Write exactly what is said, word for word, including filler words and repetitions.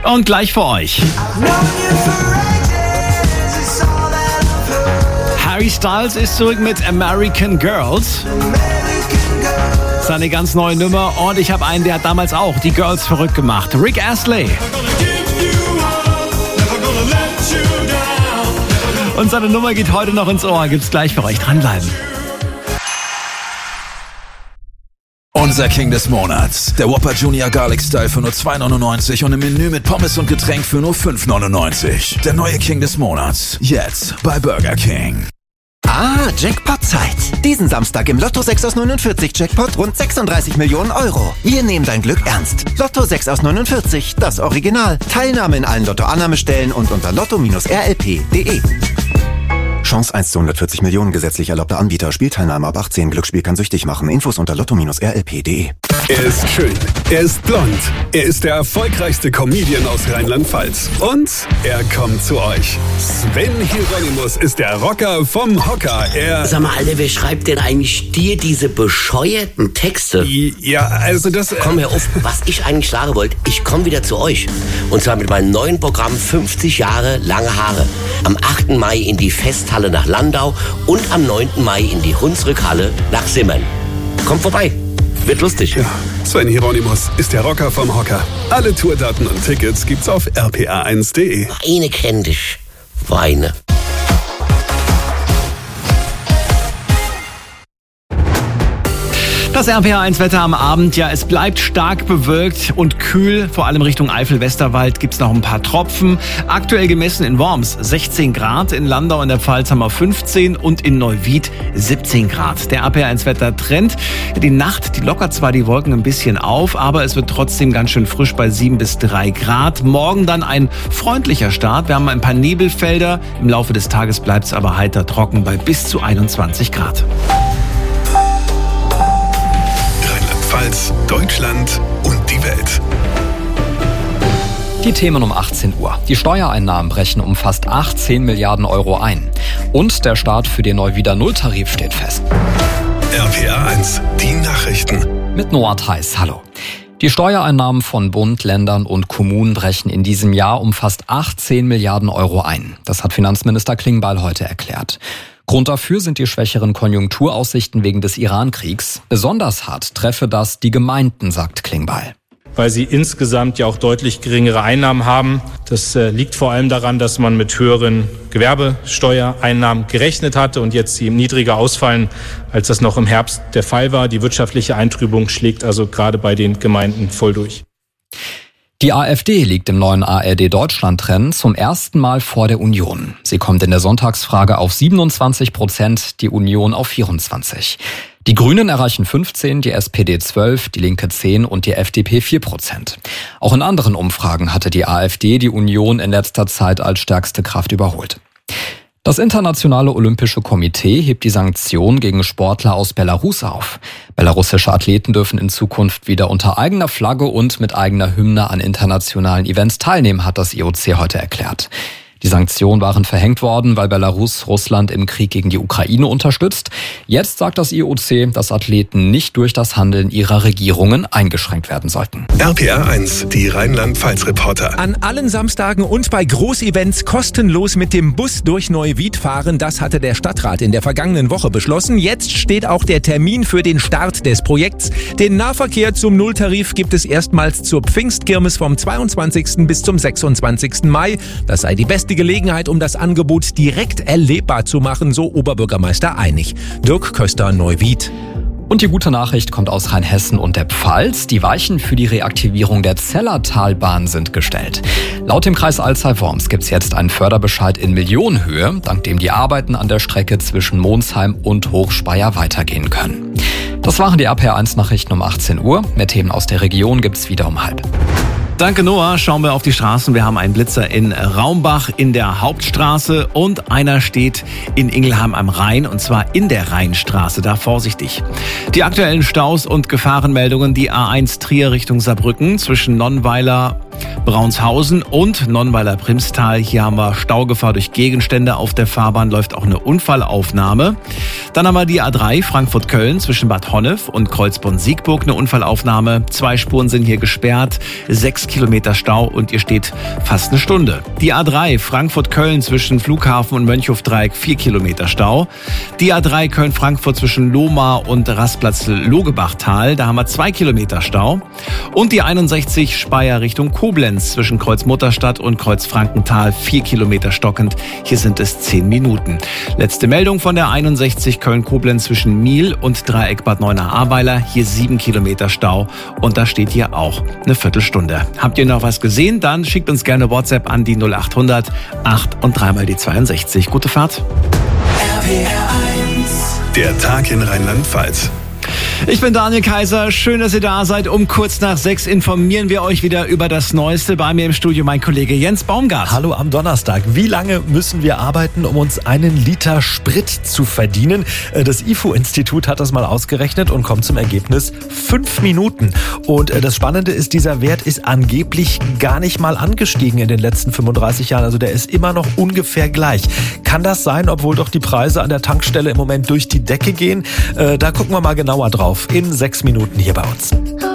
Und gleich für euch. Harry Styles ist zurück mit American Girls. Seine ganz neue Nummer. Und ich habe einen, der hat damals auch die Girls verrückt gemacht. Rick Astley. Und seine Nummer geht heute noch ins Ohr. Gibt's gleich für euch. Dranbleiben. Unser King des Monats. Der Whopper Junior Garlic Style für nur zwei neunundneunzig und im Menü mit Pommes und Getränk für nur fünf neunundneunzig. Der neue King des Monats. Jetzt bei Burger King. Ah, Jackpot-Zeit. Diesen Samstag im Lotto sechs aus neunundvierzig Jackpot rund sechsunddreißig Millionen Euro. Wir nehmen dein Glück ernst. Lotto sechs aus neunundvierzig, das Original. Teilnahme in allen Lotto-Annahmestellen und unter lotto Bindestrich r l p punkt d e. Chance eins zu hundertvierzig Millionen, gesetzlich erlaubter Anbieter. Spielteilnahme ab achtzehn. Glücksspiel kann süchtig machen. Infos unter lotto Bindestrich r l p punkt d e. Er ist schön, er ist blond, er ist der erfolgreichste Comedian aus Rheinland-Pfalz. Und er kommt zu euch. Sven Hieronymus ist der Rocker vom Hocker. Er Sag mal, Alter, wer schreibt denn eigentlich dir diese bescheuerten Texte? Ja, also das... Komm, hör auf, was ich eigentlich sagen wollte, ich komme wieder zu euch. Und zwar mit meinem neuen Programm fünfzig Jahre lange Haare. Am achten Mai in die Festhalle nach Landau und am neunten Mai in die Hunsrückhalle nach Simmern. Kommt vorbei. Wird lustig. Ja, Sven Hieronymus ist der Rocker vom Hocker. Alle Tourdaten und Tickets gibt's auf r p a eins punkt d e. Weine kenn dich. Weine. Das R P A eins Wetter am Abend, ja, es bleibt stark bewölkt und kühl. Vor allem Richtung Eifel-Westerwald gibt's noch ein paar Tropfen. Aktuell gemessen in Worms sechzehn Grad, in Landau in der Pfalz haben wir fünfzehn und in Neuwied siebzehn Grad. Der R P A eins Wetter-Trend. Die Nacht, die lockert zwar die Wolken ein bisschen auf, aber es wird trotzdem ganz schön frisch bei sieben bis drei Grad. Morgen dann ein freundlicher Start. Wir haben ein paar Nebelfelder. Im Laufe des Tages bleibt's aber heiter trocken bei bis zu einundzwanzig Grad. Rheinland-Pfalz, Deutschland und die Welt. Die Themen um achtzehn Uhr. Die Steuereinnahmen brechen um fast achtzehn Milliarden Euro ein. Und der Start für den Neuwieder Nulltarif steht fest. R P A eins, die Nachrichten. Mit Noah Theis, hallo. Die Steuereinnahmen von Bund, Ländern und Kommunen brechen in diesem Jahr um fast achtzehn Milliarden Euro ein. Das hat Finanzminister Klingbeil heute erklärt. Grund dafür sind die schwächeren Konjunkturaussichten wegen des Iran-Kriegs. Besonders hart treffe das die Gemeinden, sagt Klingbeil. Weil sie insgesamt ja auch deutlich geringere Einnahmen haben. Das äh, liegt vor allem daran, dass man mit höheren Gewerbesteuereinnahmen gerechnet hatte und jetzt sie niedriger ausfallen, als das noch im Herbst der Fall war. Die wirtschaftliche Eintrübung schlägt also gerade bei den Gemeinden voll durch. Die AfD liegt im neuen A R D-Deutschland-Rennen zum ersten Mal vor der Union. Sie kommt in der Sonntagsfrage auf siebenundzwanzig Prozent, die Union auf vierundzwanzig. Die Grünen erreichen fünfzehn, die S P D zwölf, die Linke zehn und die F D P vier Prozent. Auch in anderen Umfragen hatte die AfD die Union in letzter Zeit als stärkste Kraft überholt. Das Internationale Olympische Komitee hebt die Sanktionen gegen Sportler aus Belarus auf. Belarussische Athleten dürfen in Zukunft wieder unter eigener Flagge und mit eigener Hymne an internationalen Events teilnehmen, hat das I O C heute erklärt. Die Sanktionen waren verhängt worden, weil Belarus Russland im Krieg gegen die Ukraine unterstützt. Jetzt sagt das I O C, dass Athleten nicht durch das Handeln ihrer Regierungen eingeschränkt werden sollten. R P A eins, die Rheinland-Pfalz-Reporter. An allen Samstagen und bei Großevents kostenlos mit dem Bus durch Neuwied fahren, das hatte der Stadtrat in der vergangenen Woche beschlossen. Jetzt steht auch der Termin für den Start des Projekts. Den Nahverkehr zum Nulltarif gibt es erstmals zur Pfingstkirmes vom zweiundzwanzigsten bis zum sechsundzwanzigsten Mai. Das sei die beste die Gelegenheit, um das Angebot direkt erlebbar zu machen, so Oberbürgermeister Einig. Dirk Köster, Neuwied. Und die gute Nachricht kommt aus Rheinhessen und der Pfalz. Die Weichen für die Reaktivierung der Zellertalbahn sind gestellt. Laut dem Kreis Alzey-Worms gibt es jetzt einen Förderbescheid in Millionenhöhe, dank dem die Arbeiten an der Strecke zwischen Monsheim und Hochspeyer weitergehen können. Das waren die R P A eins Nachrichten um achtzehn Uhr. Mehr Themen aus der Region gibt's wieder um halb. Danke, Noah. Schauen wir auf die Straßen. Wir haben einen Blitzer in Raumbach in der Hauptstraße und einer steht in Ingelheim am Rhein, und zwar in der Rheinstraße. Da vorsichtig. Die aktuellen Staus und Gefahrenmeldungen: die A eins Trier Richtung Saarbrücken zwischen Nonnweiler Braunsthausen und Nonnweiler-Primstal. Hier haben wir Staugefahr durch Gegenstände. Auf der Fahrbahn läuft auch eine Unfallaufnahme. Dann haben wir die A drei Frankfurt-Köln zwischen Bad Honnef und Kreuzborn-Siegburg, eine Unfallaufnahme. Zwei Spuren sind hier gesperrt, sechs Kilometer Stau und ihr steht fast eine Stunde. Die A drei Frankfurt-Köln zwischen Flughafen und Mönchhofdreieck, vier Kilometer Stau. Die A drei Köln-Frankfurt zwischen Lohmar und Rastplatz Logebachtal, da haben wir zwei Kilometer Stau. Und die einundsechzig Speyer Richtung Koblenz zwischen Kreuzmutterstadt und Kreuzfrankenthal, vier Kilometer stockend. Hier sind es zehn Minuten. Letzte Meldung von der einundsechzig Köln-Koblenz zwischen Miel und Dreieck Bad Neuenahr-Ahrweiler. Hier sieben Kilometer Stau und da steht hier auch eine Viertelstunde. Habt ihr noch was gesehen? Dann schickt uns gerne WhatsApp an die null acht hundert acht und dreimal die zweiundsechzig. Gute Fahrt. R P R eins. Der Tag in Rheinland-Pfalz. Ich bin Daniel Kaiser, schön, dass ihr da seid. Um kurz nach sechs informieren wir euch wieder über das Neueste. Bei mir im Studio mein Kollege Jens Baumgart. Hallo am Donnerstag. Wie lange müssen wir arbeiten, um uns einen Liter Sprit zu verdienen? Das I F O-Institut hat das mal ausgerechnet und kommt zum Ergebnis fünf Minuten. Und das Spannende ist, dieser Wert ist angeblich gar nicht mal angestiegen in den letzten fünfunddreißig Jahren. Also der ist immer noch ungefähr gleich. Kann das sein, obwohl doch die Preise an der Tankstelle im Moment durch die Decke gehen? Da gucken wir mal genauer drauf in sechs Minuten hier bei uns.